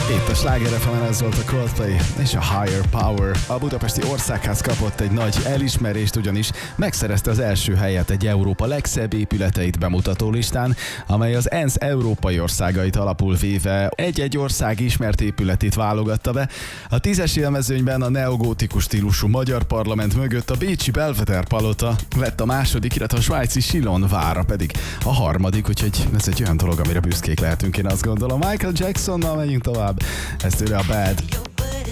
Itt a Sláger FM-en ez volt a Coldplay és a Higher Power. A budapesti Országház kapott egy nagy elismerést, ugyanis megszerezte az első helyet egy Európa legszebb épületeit bemutató listán, amely az ENSZ európai országait alapul véve egy-egy ország ismert épületét válogatta be. A 10-es élmezőnyben a neogótikus stílusú magyar parlament mögött a bécsi Belvedere palota lett a második, illetve a svájci Chillon vára pedig a harmadik, úgyhogy ez egy olyan dolog, amire büszkék lehetünk, én azt gondolom. Michael Jacksonnal megyünk tovább, ez tőle a Bad.